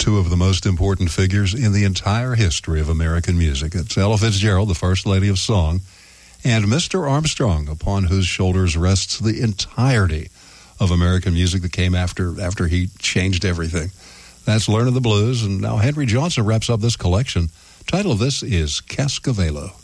two of the most important figures in the entire history of American music. It's Ella Fitzgerald, the First Lady of Song, and Mr. Armstrong, upon whose shoulders rests the entirety of American music that came after he changed everything. That's Learning the Blues, and now Henry Johnson wraps up this collection. Title of this is Cascavelo.